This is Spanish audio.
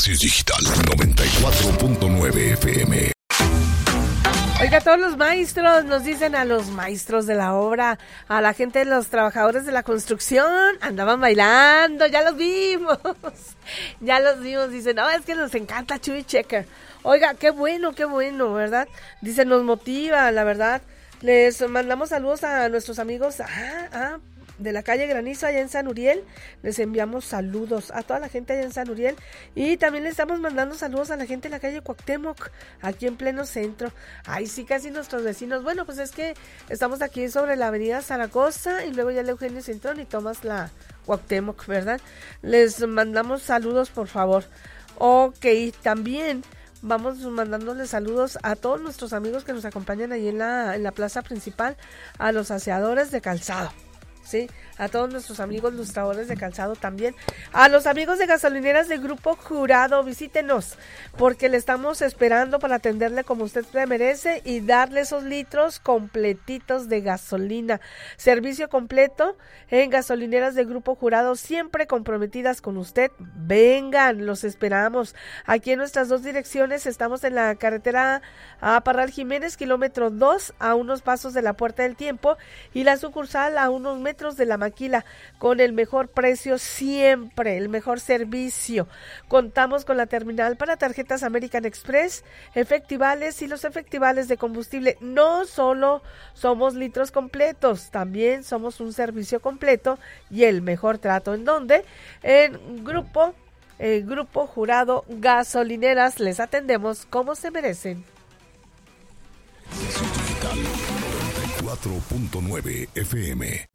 Espacio Digital 94.9 FM. Oiga, todos los maestros, nos dicen a los maestros de la obra, a la gente de los trabajadores de la construcción, andaban bailando, ya los vimos, dicen, no, es que nos encanta Chuy Checker. Oiga, qué bueno, ¿verdad? Dicen, nos motiva, la verdad. Les mandamos saludos a nuestros amigos, de la calle Granizo allá en San Uriel. Les enviamos saludos a toda la gente allá en San Uriel, y también le estamos mandando saludos a la gente de la calle Cuauhtémoc, aquí en pleno centro. Ay, sí, casi nuestros vecinos. Bueno, pues es que estamos aquí sobre la avenida Zaragoza y luego ya el Eugenio Cintrón y tomas la Cuauhtémoc, ¿verdad? Les mandamos saludos, por favor. Ok, también vamos mandándoles saludos a todos nuestros amigos que nos acompañan ahí en la plaza principal, a los aseadores de calzado. Sí, a todos nuestros amigos lustradores de calzado también, a los amigos de gasolineras de Grupo Jurado, visítenos, porque le estamos esperando para atenderle como usted le merece y darle esos litros completitos de gasolina. Servicio completo en gasolineras de Grupo Jurado, siempre comprometidas con usted. Vengan, los esperamos. Aquí en nuestras dos direcciones estamos en la carretera a Parral Jiménez, kilómetro 2, a unos pasos de la Puerta del Tiempo, y la sucursal a unos metros de la Maquila, con el mejor precio siempre, el mejor servicio. Contamos con la terminal para tarjetas American Express, efectivales y los efectivales de combustible. No solo somos litros completos, también somos un servicio completo y el mejor trato. ¿En dónde? En Grupo Jurado Gasolineras. Les atendemos como se merecen. 94.9 FM.